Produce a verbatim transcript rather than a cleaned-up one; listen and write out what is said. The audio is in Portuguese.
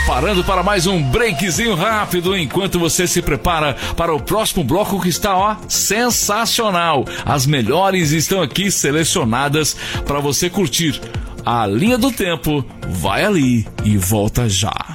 Parando para mais um breakzinho rápido, enquanto você se prepara para o próximo bloco que está, ó, sensacional. As melhores estão aqui selecionadas para você curtir. A linha do tempo vai ali e volta já.